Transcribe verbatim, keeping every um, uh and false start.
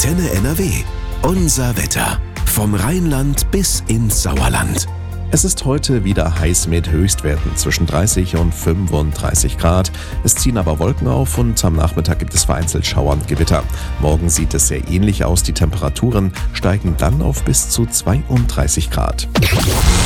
Antenne N R W. Unser Wetter. Vom Rheinland bis ins Sauerland. Es ist heute wieder heiß mit Höchstwerten zwischen dreißig und fünfunddreißig Grad. Es ziehen aber Wolken auf und am Nachmittag gibt es vereinzelt Schauer und Gewitter. Morgen sieht es sehr ähnlich aus. Die Temperaturen steigen dann auf bis zu zweiunddreißig Grad.